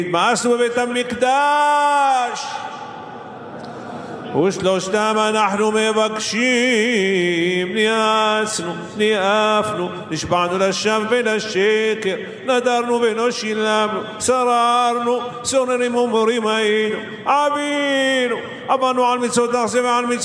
מאסנו בבית המקדש, ושלושתם אנחנו מבקשים, ניאפנו, נשבענו לשווא ולשקר, נדרנו ולא שילמנו, שררנו, סוררים ומורים היינו, עבינו, עברנו על מצוות ועל מצוות